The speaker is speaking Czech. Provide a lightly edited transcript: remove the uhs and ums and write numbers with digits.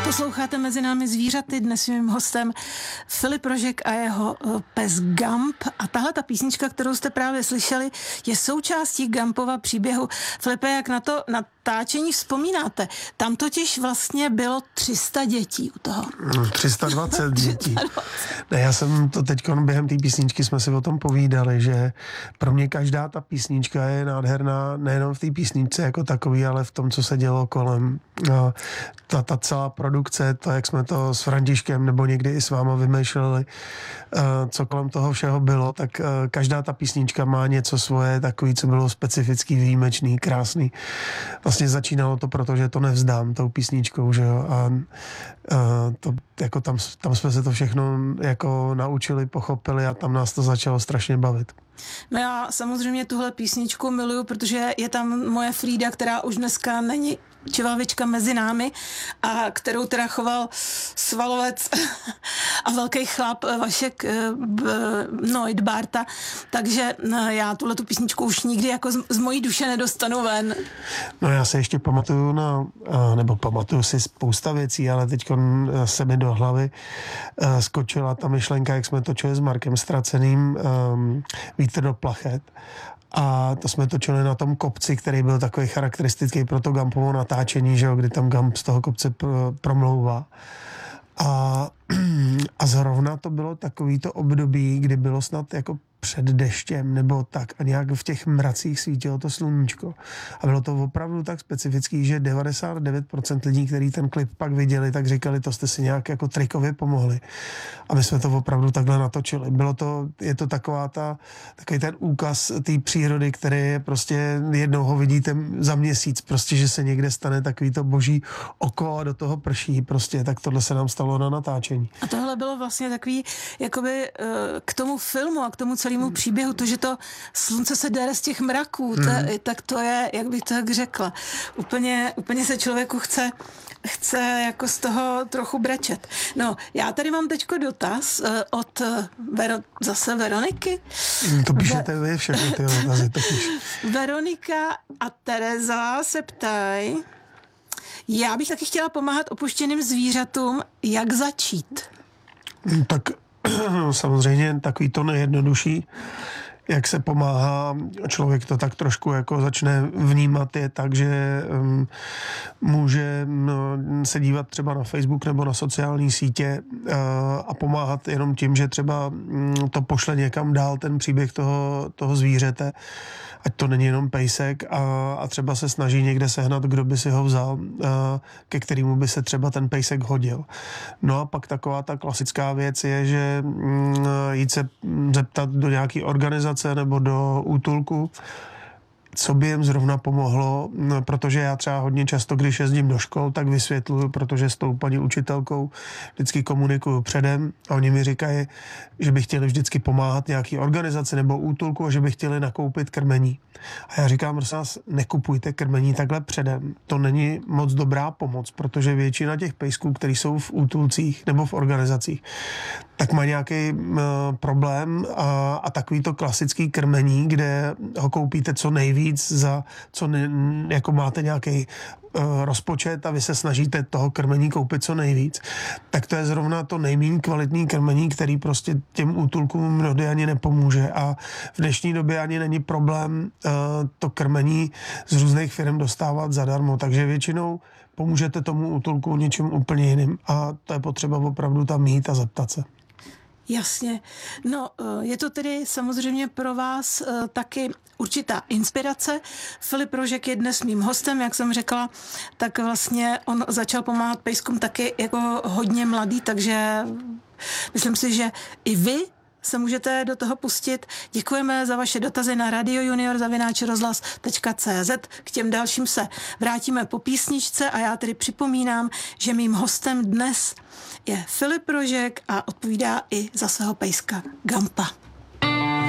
Posloucháte Mezi námi zvířaty, dnes mým hostem Filip Rožek a jeho pes Gump. A tahle ta písnička, kterou jste právě slyšeli, je součástí Gumpova příběhu. Filipe, jak na to natáčení vzpomínáte? Tam totiž vlastně bylo 300 dětí u toho. 320 dětí. Ne, já jsem to teď během té písničky jsme si o tom povídali, že pro mě každá ta písnička je nádherná, nejenom v té písničce jako takový, ale v tom, co se dělo kolem. Ta celá produkce, to, jak jsme to s Františkem nebo někdy i s váma vymýšleli, co kolem toho všeho bylo, tak každá ta písnička má něco svoje, takový, co bylo specifický, výjimečný, krásný. Vlastně začínalo to, protože to nevzdám tou písničkou, že jo, a to, jako tam jsme se to všechno jako naučili, pochopili a tam nás to začalo strašně bavit. No já samozřejmě tuhle písničku miluju, protože je tam moje Frýda, která už dneska není čivavička mezi námi a kterou teda choval svalovec a velký chlap Vašek Bárta, takže já tuhletu písničku už nikdy jako z mojí duše nedostanu ven. No já se ještě pamatuju pamatuju si spousta věcí, ale teď se mi do hlavy skočila ta myšlenka, jak jsme točili s Markem Ztraceným Vítr do plachet. A to jsme točili na tom kopci, který byl takový charakteristický pro to Gumpovo natáčení, že jo, kdy tam Gump z toho kopce promlouvá. A zrovna to bylo takovýto období, kdy bylo snad jako před deštěm nebo tak a nějak v těch mracích svítilo to sluníčko. A bylo to opravdu tak specifický, že 99% lidí, kteří ten klip pak viděli, tak říkali, to jste si nějak jako trikově pomohli. A my jsme to opravdu takhle natočili. Je to takový ten úkaz té přírody, který je prostě jednou ho vidíte za měsíc, prostě, že se někde stane takový to boží oko a do toho prší prostě, tak tohle se nám stalo na natáčení. A tohle bylo vlastně takový, jakoby k tomu filmu a k tomu celému příběhu, to, že to slunce se dere z těch mraků, tak to je, jak bych to tak řekla, úplně se člověku chce jako z toho trochu brečet. No, já tady mám teďko dotaz od zase Veroniky. To píšete vy všechny ty dotazy, to píš. Veronika a Tereza se ptají, já bych taky chtěla pomáhat opuštěným zvířatům, jak začít? Tak samozřejmě takový to nejjednodušší, jak se pomáhá, člověk to tak trošku jako začne vnímat, je tak, že může se dívat třeba na Facebook nebo na sociální sítě a pomáhat jenom tím, že třeba to pošle někam dál ten příběh toho zvířete, ať to není jenom pejsek a třeba se snaží někde sehnat, kdo by si ho vzal, ke kterému by se třeba ten pejsek hodil. No a pak taková ta klasická věc je, že jít se zeptat do nějaké organizace nebo do útulku, co by jim zrovna pomohlo, protože já třeba hodně často, když jezdím do škol, tak vysvětluju, protože s tou paní učitelkou vždycky komunikuju předem a oni mi říkají, že by chtěli vždycky pomáhat nějaký organizaci nebo útulku a že by chtěli nakoupit krmení. A já říkám, prosím vás, nekupujte krmení takhle předem. To není moc dobrá pomoc, protože většina těch pejsků, který jsou v útulcích nebo v organizacích, tak má nějaký problém a takový to klasický krmení, kde ho koupíte co nejvíc jako máte nějaký rozpočet a vy se snažíte toho krmení koupit co nejvíc, tak to je zrovna to nejméně kvalitní krmení, který prostě těm útulkům mnohdy ani nepomůže a v dnešní době ani není problém to krmení z různých firm dostávat zadarmo, takže většinou pomůžete tomu útulku něčím úplně jiným a to je potřeba opravdu tam mít a zeptat se. Jasně. No, je to tedy samozřejmě pro vás taky určitá inspirace. Filip Rožek je dnes mým hostem, jak jsem řekla, tak vlastně on začal pomáhat pejskům taky jako hodně mladý, takže myslím si, že i vy se můžete do toho pustit. Děkujeme za vaše dotazy na radiojunior@rozhlas.cz. K těm dalším se vrátíme po písničce a já tedy připomínám, že mým hostem dnes je Filip Rožek a odpovídá i za svého pejska Gumpa.